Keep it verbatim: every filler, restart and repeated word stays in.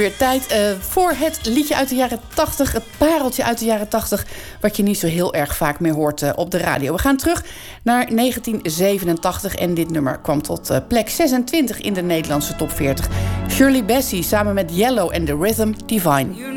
Weer tijd uh, voor het liedje uit de jaren tachtig, het pareltje uit de jaren tachtig, wat je niet zo heel erg vaak meer hoort uh, op de radio. We gaan terug naar negentien zevenentachtig en dit nummer kwam tot uh, plek zesentwintig in de Nederlandse top veertig. Shirley Bassey samen met Yellow en The Rhythm Divine.